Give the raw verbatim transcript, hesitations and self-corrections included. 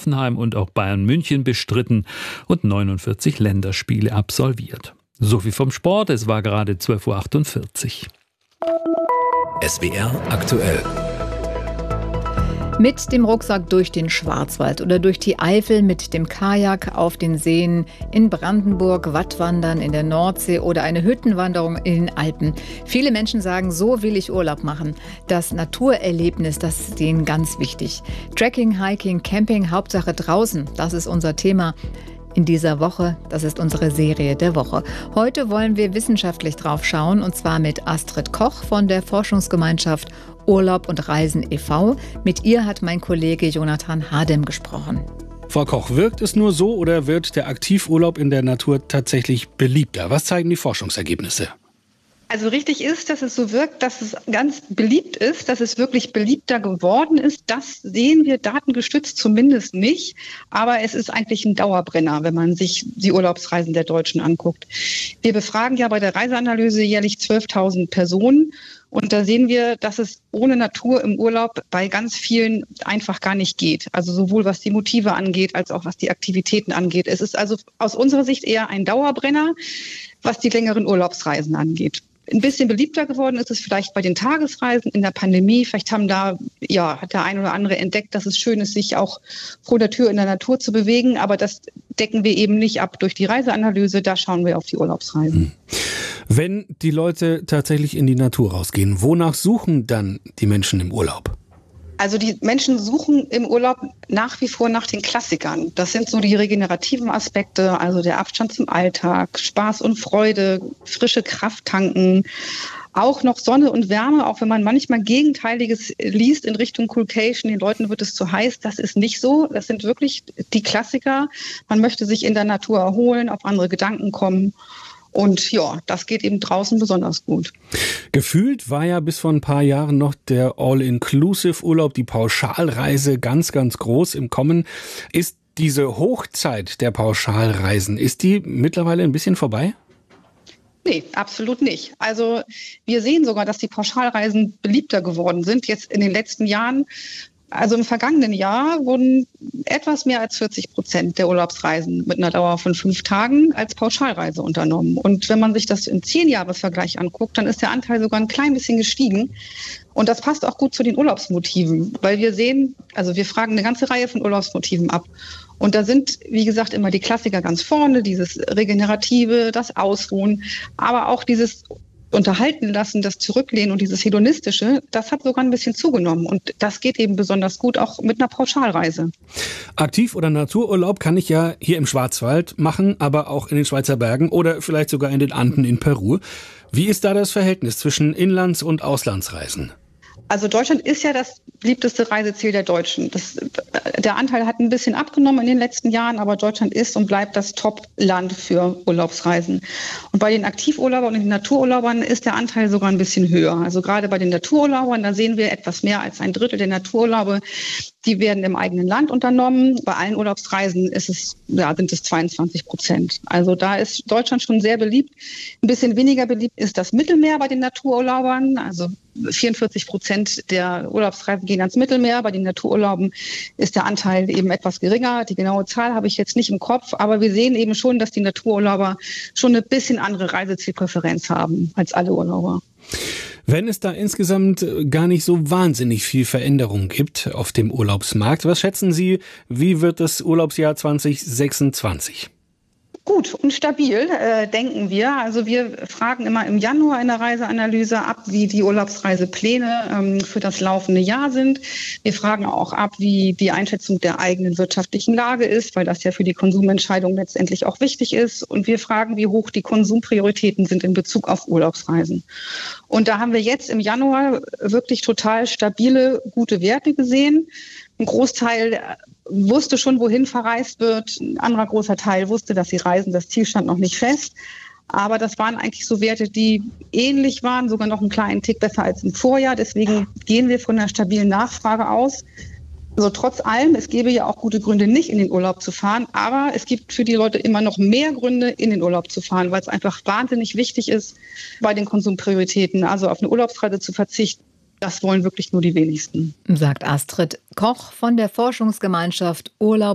Hoffenheim und auch Bayern München bestritten und neunundvierzig Länderspiele absolviert. So viel vom Sport, es war gerade zwölf Uhr achtundvierzig. S W R aktuell. Mit dem Rucksack durch den Schwarzwald oder durch die Eifel, mit dem Kajak auf den Seen in Brandenburg, Wattwandern in der Nordsee oder eine Hüttenwanderung in den Alpen. Viele Menschen sagen, so will ich Urlaub machen. Das Naturerlebnis, das ist denen ganz wichtig. Trekking, Hiking, Camping, Hauptsache draußen, das ist unser Thema in dieser Woche. Das ist unsere Serie der Woche. Heute wollen wir wissenschaftlich drauf schauen, und zwar mit Astrid Koch von der Forschungsgemeinschaft Urlaub und Reisen e V Mit ihr hat mein Kollege Jonathan Hardem gesprochen. Frau Koch, wirkt es nur so oder wird der Aktivurlaub in der Natur tatsächlich beliebter? Was zeigen die Forschungsergebnisse? Also richtig ist, dass es so wirkt, dass es ganz beliebt ist, dass es wirklich beliebter geworden ist. Das sehen wir datengestützt zumindest nicht. Aber es ist eigentlich ein Dauerbrenner, wenn man sich die Urlaubsreisen der Deutschen anguckt. Wir befragen ja bei der Reiseanalyse jährlich zwölftausend Personen. Und da sehen wir, dass es ohne Natur im Urlaub bei ganz vielen einfach gar nicht geht. Also sowohl was die Motive angeht, als auch was die Aktivitäten angeht. Es ist also aus unserer Sicht eher ein Dauerbrenner, was die längeren Urlaubsreisen angeht. Ein bisschen beliebter geworden ist es vielleicht bei den Tagesreisen in der Pandemie. Vielleicht haben da, ja, hat der ein oder andere entdeckt, dass es schön ist, sich auch vor der Tür in der Natur zu bewegen. Aber das decken wir eben nicht ab durch die Reiseanalyse. Da schauen wir auf die Urlaubsreisen. Wenn die Leute tatsächlich in die Natur rausgehen, wonach suchen dann die Menschen im Urlaub? Also die Menschen suchen im Urlaub nach wie vor nach den Klassikern. Das sind so die regenerativen Aspekte, also der Abstand zum Alltag, Spaß und Freude, frische Kraft tanken, auch noch Sonne und Wärme, auch wenn man manchmal Gegenteiliges liest in Richtung Coolcation, den Leuten wird es zu heiß. Das ist nicht so. Das sind wirklich die Klassiker. Man möchte sich in der Natur erholen, auf andere Gedanken kommen. Und ja, das geht eben draußen besonders gut. Gefühlt war ja bis vor ein paar Jahren noch der All-Inclusive-Urlaub, die Pauschalreise ganz, ganz groß im Kommen. Ist diese Hochzeit der Pauschalreisen, ist die mittlerweile ein bisschen vorbei? Nee, absolut nicht. Also wir sehen sogar, dass die Pauschalreisen beliebter geworden sind, jetzt in den letzten Jahren. Also im vergangenen Jahr wurden etwas mehr als vierzig Prozent der Urlaubsreisen mit einer Dauer von fünf Tagen als Pauschalreise unternommen. Und wenn man sich das im Zehn-Jahres-Vergleich anguckt, dann ist der Anteil sogar ein klein bisschen gestiegen. Und das passt auch gut zu den Urlaubsmotiven, weil wir sehen, also wir fragen eine ganze Reihe von Urlaubsmotiven ab. Und da sind, wie gesagt, immer die Klassiker ganz vorne, dieses Regenerative, das Ausruhen, aber auch dieses Unterhalten lassen, das Zurücklehnen und dieses Hedonistische, das hat sogar ein bisschen zugenommen. Und das geht eben besonders gut auch mit einer Pauschalreise. Aktiv- oder Natururlaub kann ich ja hier im Schwarzwald machen, aber auch in den Schweizer Bergen oder vielleicht sogar in den Anden in Peru. Wie ist da das Verhältnis zwischen Inlands- und Auslandsreisen? Also Deutschland ist ja das beliebteste Reiseziel der Deutschen. Das, der Anteil hat ein bisschen abgenommen in den letzten Jahren, aber Deutschland ist und bleibt das Top-Land für Urlaubsreisen. Und bei den Aktivurlaubern und den Natururlaubern ist der Anteil sogar ein bisschen höher. Also gerade bei den Natururlaubern, da sehen wir etwas mehr als ein Drittel der Natururlaube, die werden im eigenen Land unternommen. Bei allen Urlaubsreisen ist es, ja, sind es zweiundzwanzig Prozent. Also da ist Deutschland schon sehr beliebt. Ein bisschen weniger beliebt ist das Mittelmeer bei den Natururlaubern. Also vierundvierzig Prozent der Urlaubsreisen gehen ans Mittelmeer. Bei den Natururlauben ist der Anteil eben etwas geringer. Die genaue Zahl habe ich jetzt nicht im Kopf. Aber wir sehen eben schon, dass die Natururlauber schon eine bisschen andere Reisezielpräferenz haben als alle Urlauber. Wenn es da insgesamt gar nicht so wahnsinnig viel Veränderung gibt auf dem Urlaubsmarkt, was schätzen Sie, wie wird das Urlaubsjahr zwanzig sechsundzwanzig? Gut und stabil, äh, denken wir. Also wir fragen immer im Januar in der Reiseanalyse ab, wie die Urlaubsreisepläne ähm, für das laufende Jahr sind. Wir fragen auch ab, wie die Einschätzung der eigenen wirtschaftlichen Lage ist, weil das ja für die Konsumentscheidung letztendlich auch wichtig ist. Und wir fragen, wie hoch die Konsumprioritäten sind in Bezug auf Urlaubsreisen. Und da haben wir jetzt im Januar wirklich total stabile, gute Werte gesehen. Ein Großteil wusste schon, wohin verreist wird. Ein anderer großer Teil wusste, dass sie reisen. Das Ziel stand noch nicht fest. Aber das waren eigentlich so Werte, die ähnlich waren, sogar noch einen kleinen Tick besser als im Vorjahr. Deswegen gehen wir von einer stabilen Nachfrage aus. Also trotz allem, es gäbe ja auch gute Gründe, nicht in den Urlaub zu fahren. Aber es gibt für die Leute immer noch mehr Gründe, in den Urlaub zu fahren, weil es einfach wahnsinnig wichtig ist, bei den Konsumprioritäten, also auf eine Urlaubsreise zu verzichten. Das wollen wirklich nur die wenigsten. Sagt Astrid Koch von der Forschungsgemeinschaft Urlaub